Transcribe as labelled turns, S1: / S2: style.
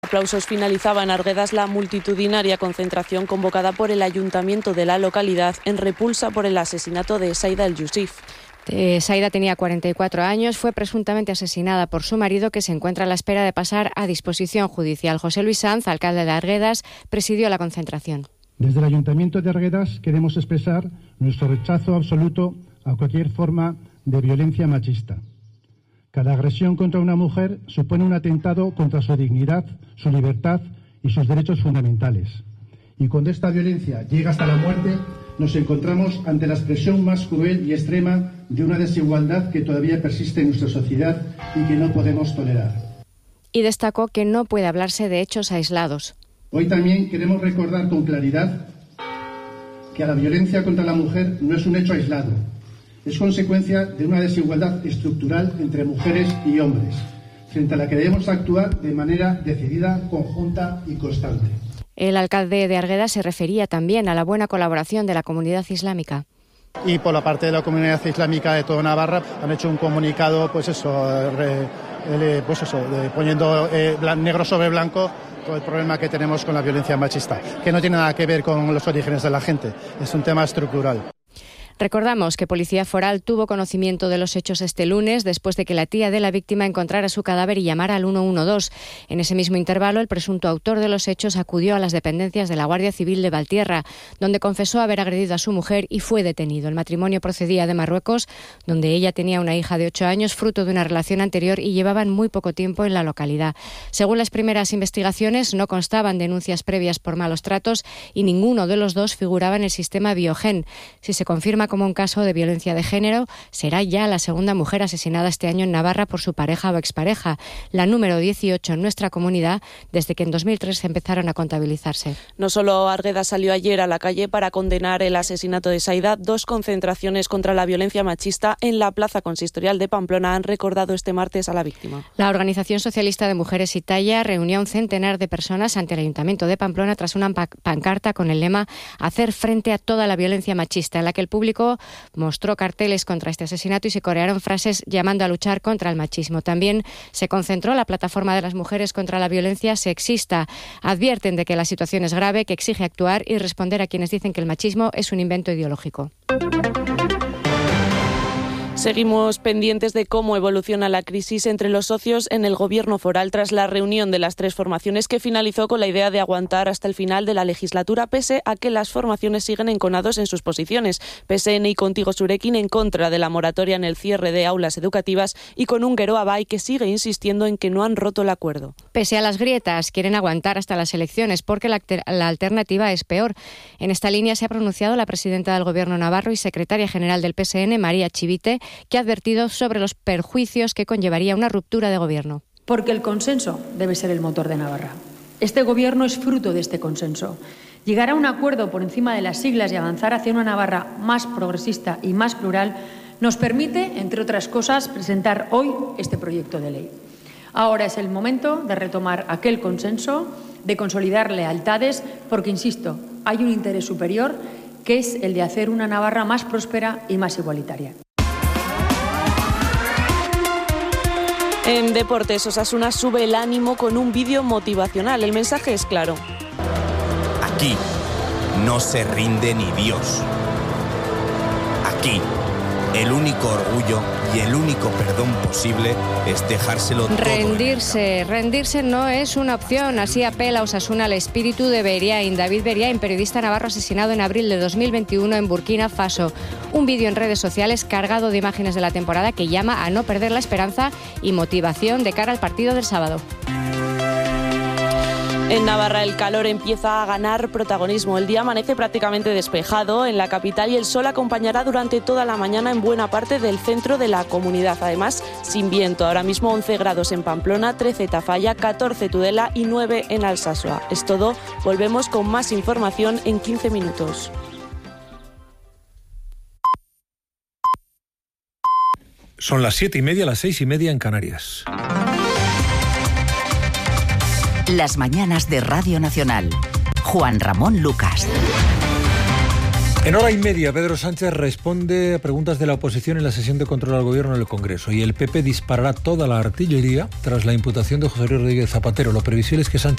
S1: aplausos finalizaba en Arguedas la multitudinaria concentración convocada por el ayuntamiento de la localidad en repulsa por el asesinato de Saida El Yousif.
S2: Saida tenía 44 años, fue presuntamente asesinada por su marido, que se encuentra a la espera de pasar a disposición judicial. José Luis Sanz, alcalde de Arguedas, presidió la concentración.
S3: Desde el Ayuntamiento de Arguedas queremos expresar nuestro rechazo absoluto a cualquier forma de violencia machista. Cada agresión contra una mujer supone un atentado contra su dignidad, su libertad y sus derechos fundamentales. Y cuando esta violencia llega hasta la muerte, nos encontramos ante la expresión más cruel y extrema de una desigualdad que todavía persiste en nuestra sociedad y que no podemos tolerar.
S2: Y destacó que no puede hablarse de hechos aislados.
S3: Hoy también queremos recordar con claridad que la violencia contra la mujer no es un hecho aislado. Es consecuencia de una desigualdad estructural entre mujeres y hombres, frente a la que debemos actuar de manera decidida, conjunta y constante.
S2: El alcalde de Arguedas se refería también a la buena colaboración de la comunidad islámica.
S4: Y por la parte de la comunidad islámica de toda Navarra han hecho un comunicado, poniendo negro sobre blanco todo el problema que tenemos con la violencia machista, que no tiene nada que ver con los orígenes de la gente, es un tema estructural.
S2: Recordamos que Policía Foral tuvo conocimiento de los hechos este lunes después de que la tía de la víctima encontrara su cadáver y llamara al 112. En ese mismo intervalo, el presunto autor de los hechos acudió a las dependencias de la Guardia Civil de Valtierra, donde confesó haber agredido a su mujer y fue detenido. El matrimonio procedía de Marruecos, donde ella tenía una hija de 8 años, fruto de una relación anterior, y llevaban muy poco tiempo en la localidad. Según las primeras investigaciones, no constaban denuncias previas por malos tratos y ninguno de los dos figuraba en el sistema Biogen. Si se confirma como un caso de violencia de género, será ya la segunda mujer asesinada este año en Navarra por su pareja o expareja, la número 18 en nuestra comunidad desde que en 2003 empezaron a contabilizarse.
S1: No solo Arguedas salió ayer a la calle para condenar el asesinato de Saida, 2 concentraciones contra la violencia machista en la Plaza Consistorial de Pamplona han recordado este martes a la víctima.
S2: La Organización Socialista de Mujeres Italia reunió a un centenar de personas ante el Ayuntamiento de Pamplona tras una pancarta con el lema "Hacer frente a toda la violencia machista", en la que el público mostró carteles contra este asesinato y se corearon frases llamando a luchar contra el machismo. También se concentró la plataforma de las mujeres contra la violencia sexista. Advierten de que la situación es grave, que exige actuar y responder a quienes dicen que el machismo es un invento ideológico.
S1: Seguimos pendientes de cómo evoluciona la crisis entre los socios en el Gobierno foral tras la reunión de las 3 formaciones que finalizó con la idea de aguantar hasta el final de la legislatura, pese a que las formaciones siguen enconados en sus posiciones. PSN y Contigo Surekin en contra de la moratoria en el cierre de aulas educativas y con un Geroa Bai que sigue insistiendo en que no han roto el acuerdo.
S2: Pese a las grietas, quieren aguantar hasta las elecciones porque la alternativa es peor. En esta línea se ha pronunciado la presidenta del Gobierno navarro y secretaria general del PSN, María Chivite, que ha advertido sobre los perjuicios que conllevaría una ruptura de gobierno.
S5: Porque el consenso debe ser el motor de Navarra. Este gobierno es fruto de este consenso. Llegar a un acuerdo por encima de las siglas y avanzar hacia una Navarra más progresista y más plural nos permite, entre otras cosas, presentar hoy este proyecto de ley. Ahora es el momento de retomar aquel consenso, de consolidar lealtades, porque, insisto, hay un interés superior que es el de hacer una Navarra más próspera y más igualitaria.
S1: En deportes, Osasuna sube el ánimo con un vídeo motivacional. El mensaje es claro.
S6: Aquí no se rinde ni Dios. Aquí el único orgullo y el único perdón posible es dejárselo todo.
S2: Rendirse no es una opción. Así apela Osasuna al espíritu de Beriain. David Beriain, periodista navarro asesinado en abril de 2021 en Burkina Faso. Un vídeo en redes sociales cargado de imágenes de la temporada que llama a no perder la esperanza y motivación de cara al partido del sábado.
S1: En Navarra el calor empieza a ganar protagonismo. El día amanece prácticamente despejado en la capital y el sol acompañará durante toda la mañana en buena parte del centro de la comunidad. Además, sin viento. Ahora mismo 11 grados en Pamplona, 13 Tafalla, 14 Tudela y 9 en Alsasua. Es todo. Volvemos con más información en 15 minutos.
S7: Son las 7:30, las 6:30 en Canarias.
S8: Las mañanas de Radio Nacional. Juan Ramón Lucas.
S7: En hora y media, Pedro Sánchez responde a preguntas de la oposición en la sesión de control al Gobierno en el Congreso. Y el PP disparará toda la artillería tras la imputación de José Luis Rodríguez Zapatero. Lo previsible es que Sánchez